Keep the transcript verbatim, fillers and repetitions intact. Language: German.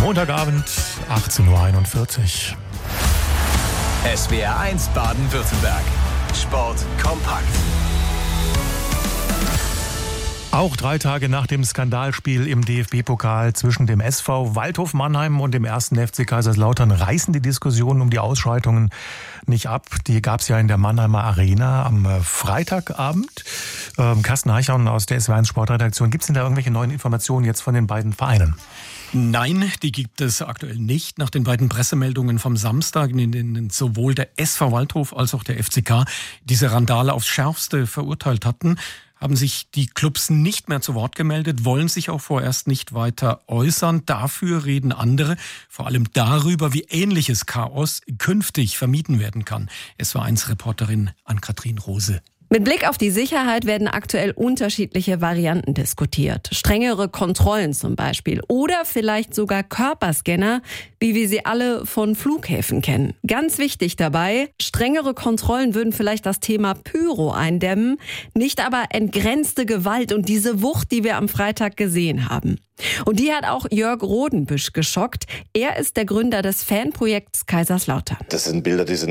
Montagabend, achtzehn Uhr einundvierzig. S W R eins Baden-Württemberg. Sport kompakt. Auch drei Tage nach dem Skandalspiel im D F B-Pokal zwischen dem S V Waldhof Mannheim und dem ersten F C Kaiserslautern reißen die Diskussionen um die Ausschreitungen nicht ab. Die gab es ja in der Mannheimer Arena am Freitagabend. Ähm, Carsten Heichhorn aus der S W R eins Sportredaktion. Gibt es denn da irgendwelche neuen Informationen jetzt von den beiden Vereinen? Nein, die gibt es aktuell nicht. Nach den beiden Pressemeldungen vom Samstag, in denen sowohl der S V Waldhof als auch der F C K diese Randale aufs Schärfste verurteilt hatten, haben sich die Clubs nicht mehr zu Wort gemeldet, wollen sich auch vorerst nicht weiter äußern. Dafür reden andere, vor allem darüber, wie ähnliches Chaos künftig vermieden werden kann. S W R eins Reporterin Ann-Kathrin Rose. Mit Blick auf die Sicherheit werden aktuell unterschiedliche Varianten diskutiert. Strengere Kontrollen zum Beispiel oder vielleicht sogar Körperscanner, wie wir sie alle von Flughäfen kennen. Ganz wichtig dabei, strengere Kontrollen würden vielleicht das Thema Pyro eindämmen, nicht aber entgrenzte Gewalt und diese Wucht, die wir am Freitag gesehen haben. Und die hat auch Jörg Rodenbüsch geschockt. Er ist der Gründer des Fanprojekts Kaiserslautern. Das sind Bilder, die sind